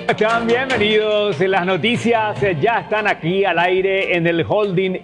Están bienvenidos. Las noticias ya están aquí al aire en el Holding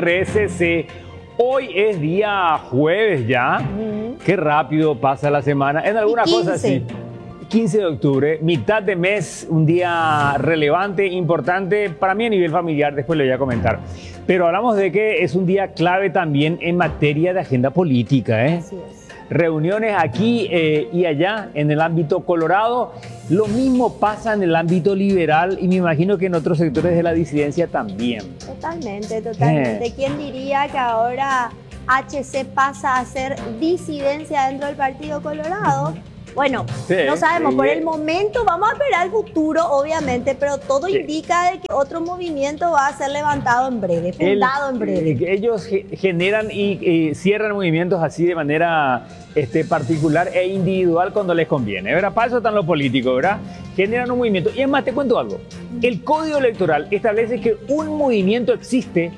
RSC. Hoy es día jueves ya. Qué rápido pasa la semana. En algunas cosas sí. 15 de octubre, mitad de mes, un día relevante, importante para mí a nivel familiar, después lo voy a comentar. Pero hablamos de que es un día clave también en materia de agenda política, ¿eh? Así es. Reuniones aquí y allá en el ámbito colorado. Lo mismo pasa en el ámbito liberal y me imagino que en otros sectores de la disidencia también. Totalmente. ¿Quién diría que ahora HC pasa a ser disidencia dentro del Partido Colorado? Bueno, Sí, no sabemos, sí. por el momento vamos a esperar el futuro, obviamente, pero todo indica de que otro movimiento va a ser levantado en breve, fundado en breve. Ellos generan y cierran movimientos así de manera particular e individual cuando les conviene, ¿verdad? Para eso están los políticos, ¿verdad? Generan un movimiento. Y es más, te cuento algo. El Código Electoral establece que un movimiento existe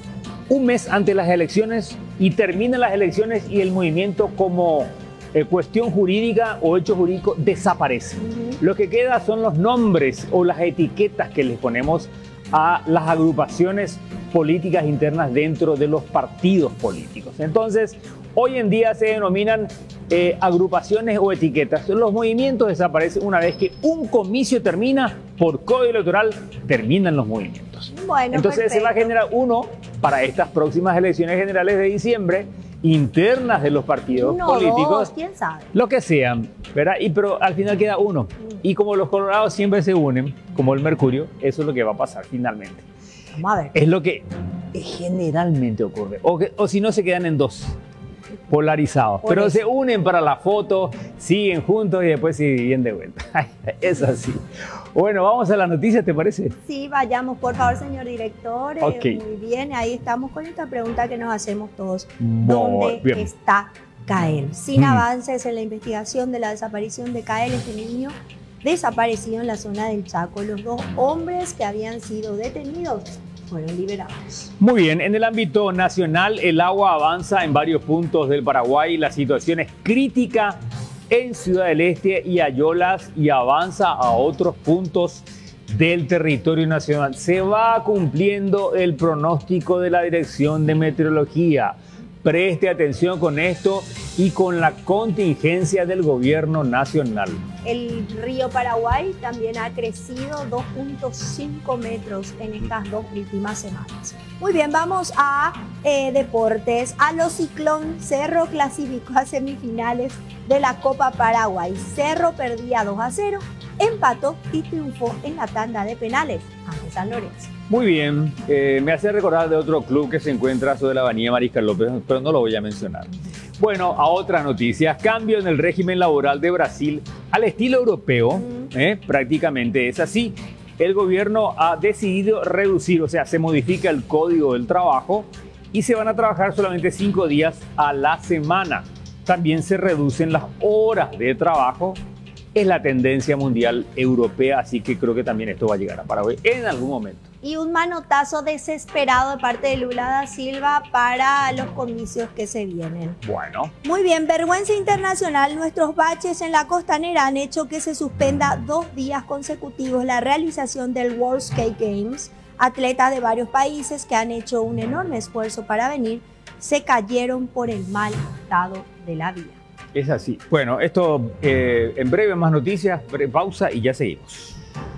un mes antes de las elecciones y terminan las elecciones y el movimiento como cuestión jurídica o hecho jurídico desaparece. Lo que queda son los nombres o las etiquetas que les ponemos a las agrupaciones políticas internas dentro de los partidos políticos. Entonces, hoy en día se denominan agrupaciones o etiquetas. Los movimientos desaparecen una vez que un comicio termina. Por Código Electoral terminan los movimientos. Bueno, entonces perfecto. se va a generar uno para estas próximas elecciones generales de diciembre, internas de los partidos políticos, dos, quién sabe. lo que sean, ¿verdad? Pero al final queda uno. Y como los colorados siempre se unen, como el mercurio, eso es lo que va a pasar finalmente. Vamos a ver. Es lo que generalmente ocurre. O si no, se quedan en dos, polarizados. Pero se unen para la foto, siguen juntos y después se dividen de vuelta. Es así. Bueno, vamos a las noticias, ¿te parece? Sí, vayamos, por favor, señor director. Ok. Muy bien, ahí estamos con esta pregunta que nos hacemos todos. Muy ¿Dónde bien. está Kael? Sin avances en la investigación de la desaparición de Kael, este niño desaparecido en la zona del Chaco. Los dos hombres que habían sido detenidos fueron liberados. Muy bien, en el ámbito nacional el agua avanza en varios puntos del Paraguay, la situación es crítica en Ciudad del Este y Ayolas y avanza a otros puntos del territorio nacional. Se va cumpliendo el pronóstico de la Dirección de Meteorología. Preste atención con esto y con la contingencia del gobierno nacional. El río Paraguay también ha crecido 2.5 metros en estas dos últimas semanas. Muy bien, vamos a deportes. A los Ciclón, Cerro clasificó a semifinales de la Copa Paraguay. Cerro perdía 2-0, empató y triunfó en la tanda de penales ante San Lorenzo. Muy bien, me hace recordar de otro club que se encuentra sobre la avenida Mariscal López, pero no lo voy a mencionar. Bueno, a otras noticias. Cambio en el régimen laboral de Brasil al estilo europeo, prácticamente es así. El gobierno ha decidido reducir, o sea, se modifica el código del trabajo y se van a trabajar solamente 5 días a la semana. También se reducen las horas de trabajo. Es la tendencia mundial europea, así que creo que también esto va a llegar a Paraguay en algún momento. Y un manotazo desesperado de parte de Lula da Silva para los comicios que se vienen. Bueno. Muy bien, vergüenza internacional. Nuestros baches en la costanera han hecho que se suspenda 2 días consecutivos la realización del World Skate Games. Atletas de varios países que han hecho un enorme esfuerzo para venir se cayeron por el mal estado de la vía. Es así. Bueno, esto en breve más noticias, pausa y ya seguimos.